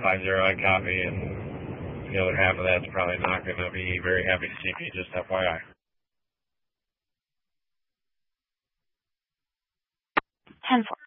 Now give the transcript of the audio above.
5-0 I copy, and the other half of that's probably not going to be very happy to see me, just FYI. 10-4.